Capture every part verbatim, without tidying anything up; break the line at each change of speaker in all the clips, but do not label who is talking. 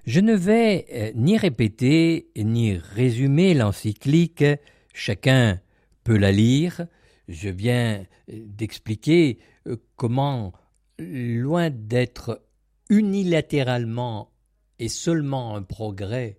Je ne vais euh, ni répéter ni résumer l'encyclique, chacun peut la lire. Je viens d'expliquer euh, comment, loin d'être unilatéralement et seulement un progrès,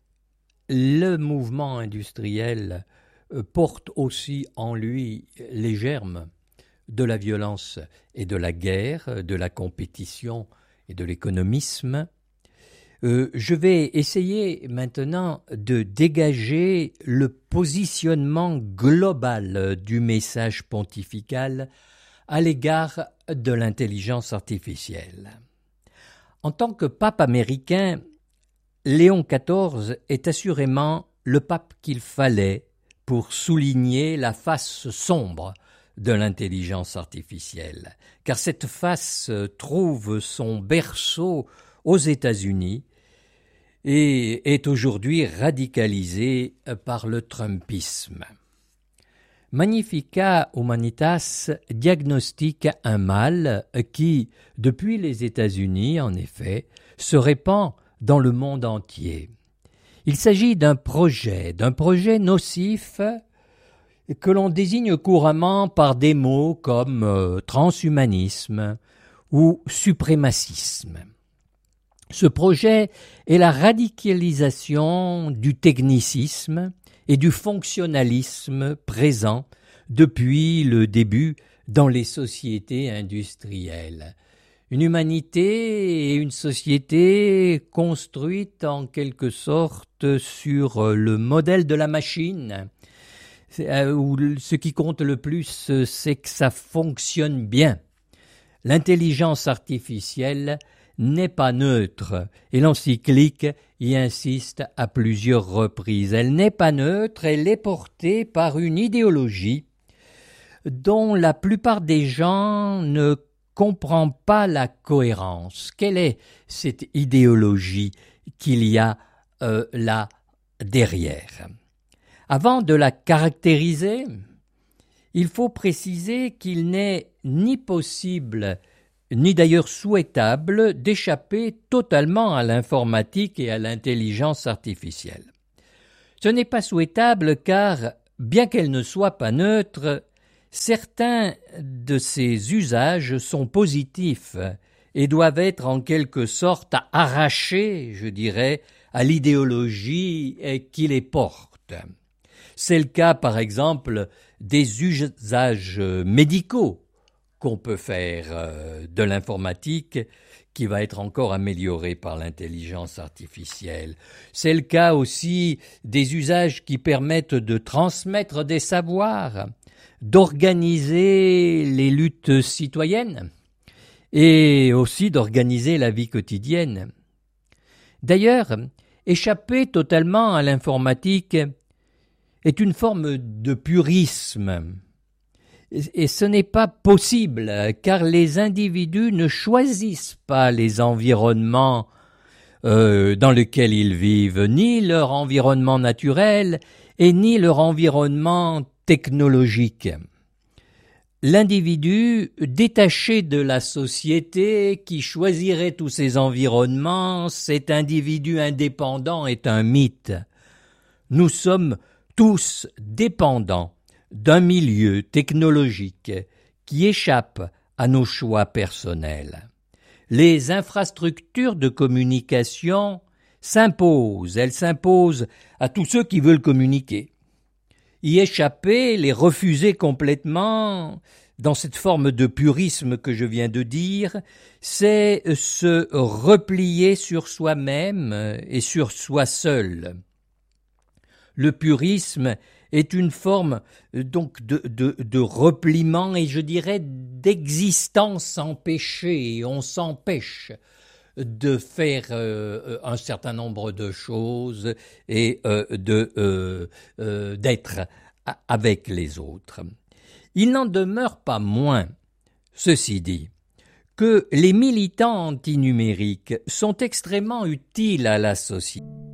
le mouvement industriel euh, porte aussi en lui les germes de la violence et de la guerre, de la compétition et de l'économisme. Euh, je vais essayer maintenant de dégager le positionnement global du message pontifical à l'égard de l'intelligence artificielle. En tant que pape américain, Léon quatorze est assurément le pape qu'il fallait pour souligner la face sombre de l'intelligence artificielle, car cette face trouve son berceau aux États-Unis et est aujourd'hui radicalisée par le trumpisme. Magnificat Humanitas diagnostique un mal qui, depuis les États-Unis, en effet, se répand dans le monde entier. Il s'agit d'un projet, d'un projet nocif que l'on désigne couramment par des mots comme euh, transhumanisme ou suprémacisme. Ce projet est la radicalisation du technicisme et du fonctionnalisme présent depuis le début dans les sociétés industrielles. Une humanité et une société construites en quelque sorte sur le modèle de la machine, où ce qui compte le plus, c'est que ça fonctionne bien. L'intelligence artificielle n'est pas neutre, et l'encyclique y insiste à plusieurs reprises. Elle n'est pas neutre, elle est portée par une idéologie dont la plupart des gens ne comprennent pas la cohérence. Quelle est cette idéologie qu'il y a euh, là derrière? Avant de la caractériser, il faut préciser qu'il n'est ni possible ni d'ailleurs souhaitable d'échapper totalement à l'informatique et à l'intelligence artificielle. Ce n'est pas souhaitable car, bien qu'elle ne soit pas neutre, certains de ses usages sont positifs et doivent être en quelque sorte arrachés, je dirais, à l'idéologie qui les porte. C'est le cas, par exemple, des usages médicaux qu'on peut faire euh, de l'informatique qui va être encore améliorée par l'intelligence artificielle. C'est le cas aussi des usages qui permettent de transmettre des savoirs, d'organiser les luttes citoyennes et aussi d'organiser la vie quotidienne. D'ailleurs, échapper totalement à l'informatique est une forme de purisme. Et ce n'est pas possible, car les individus ne choisissent pas les environnements euh, dans lesquels ils vivent, ni leur environnement naturel et ni leur environnement technologique. L'individu détaché de la société qui choisirait tous ces environnements, cet individu indépendant est un mythe. Nous sommes tous dépendants d'un milieu technologique qui échappe à nos choix personnels. Les infrastructures de communication s'imposent, elles s'imposent à tous ceux qui veulent communiquer. Y échapper, les refuser complètement, dans cette forme de purisme que je viens de dire, c'est se replier sur soi-même et sur soi seul. Le purisme est une forme donc de, de, de repliement et je dirais d'existence empêchée. On s'empêche de faire euh, un certain nombre de choses et euh, de euh, euh, d'être avec les autres. Il n'en demeure pas moins, ceci dit, que les militants antinumériques sont extrêmement utiles à la société.